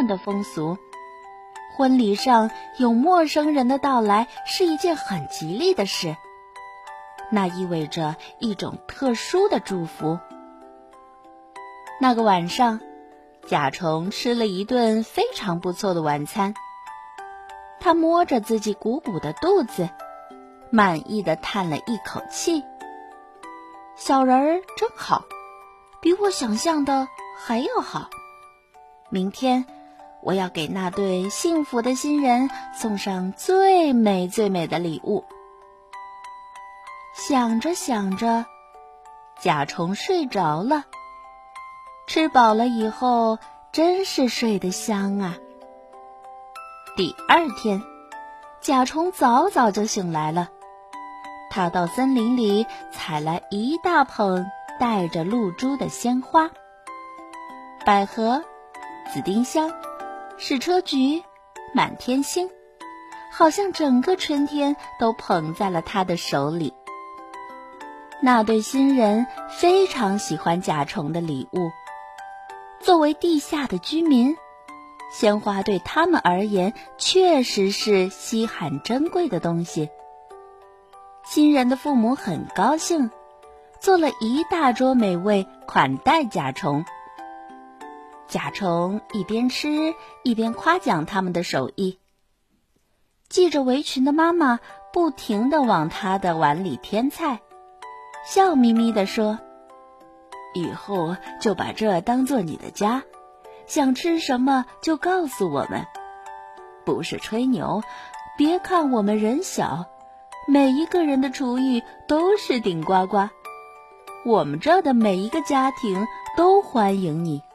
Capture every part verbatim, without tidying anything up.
们的风俗。婚礼上有陌生人的到来是一件很吉利的事，那意味着一种特殊的祝福。那个晚上，甲虫吃了一顿非常不错的晚餐，他摸着自己鼓鼓的肚子，满意地叹了一口气。小人儿真好，比我想象的还要好。明天我要给那对幸福的新人送上最美最美的礼物。想着想着，甲虫睡着了。吃饱了以后，真是睡得香啊。第二天，甲虫早早就醒来了。他到森林里采来一大捧带着露珠的鲜花，百合、紫丁香、矢车菊、满天星，好像整个春天都捧在了他的手里。那对新人非常喜欢甲虫的礼物。作为地下的居民，鲜花对他们而言确实是稀罕珍贵的东西。新人的父母很高兴，做了一大桌美味款待甲虫。甲虫一边吃一边夸奖他们的手艺。系着围裙的妈妈不停地往他的碗里添菜，笑眯眯地说：以后就把这当做你的家，想吃什么就告诉我们。不是吹牛，别看我们人小，每一个人的厨艺都是顶呱呱。我们这的每一个家庭都欢迎你。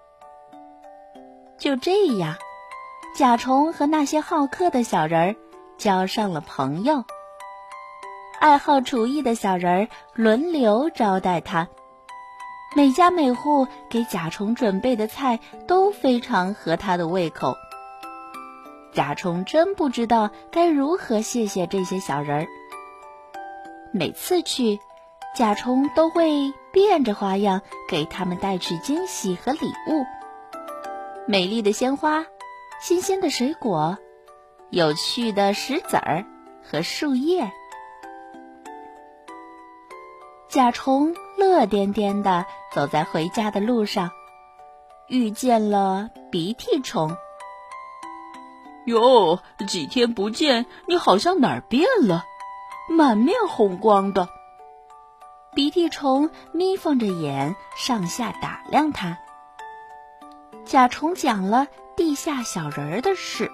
就这样，甲虫和那些好客的小人儿交上了朋友。爱好厨艺的小人儿轮流招待他，每家每户给甲虫准备的菜都非常合他的胃口。甲虫真不知道该如何谢谢这些小人儿。每次去，甲虫都会变着花样给他们带去惊喜和礼物。美丽的鲜花，新鲜的水果，有趣的石子儿和树叶。甲虫乐颠颠地走在回家的路上，遇见了鼻涕虫。 哟，几天不见，你好像哪儿变了，满面红光的。 鼻涕虫眯缝着眼，上下打量他。甲虫讲了地下小人儿的事。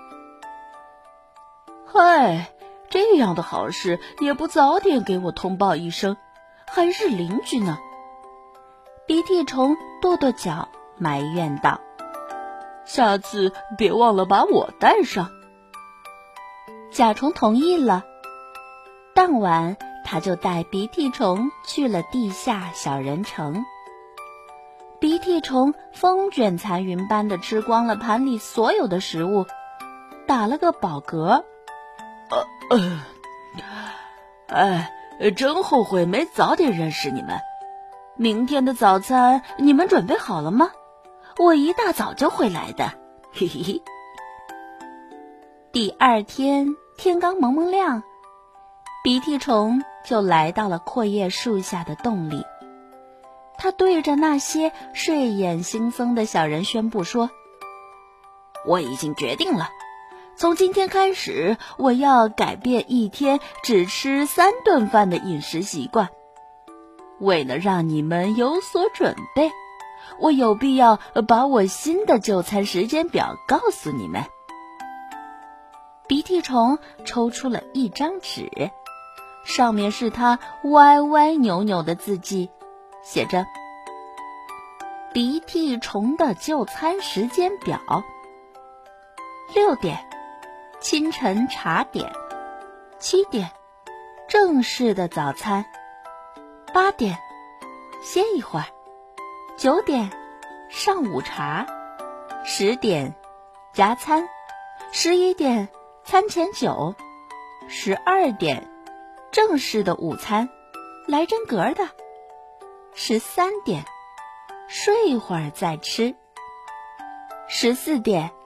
嗨，这样的好事也不早点给我通报一声，还是邻居呢。 鼻涕虫跺跺脚，埋怨道： 下次别忘了把我带上。 甲虫同意了。当晚，他就带鼻涕虫去了地下小人城。鼻涕虫风卷残云般地吃光了盘里所有的食物，打了个饱嗝。 呃呃，哎，真后悔没早点认识你们。明天的早餐你们准备好了吗？我一大早就会来的，嘿嘿嘿。 第二天天刚蒙蒙亮，鼻涕虫就来到了阔叶树下的洞里。他对着那些睡眼惺忪的小人宣布说： 我已经决定了，从今天开始，我要改变一天只吃三顿饭的饮食习惯。为了让你们有所准备，我有必要把我新的就餐时间表告诉你们。 鼻涕虫抽出了一张纸，上面是他歪歪扭扭的字迹，写着：鼻涕虫的就餐时间表。六点，清晨茶点；七点，正式的早餐；八点，歇一会儿；九点，上午茶；十点，加餐；十一点，餐前酒；十二点，正式的午餐，来真格的；十三点，睡一会儿再吃；十四点，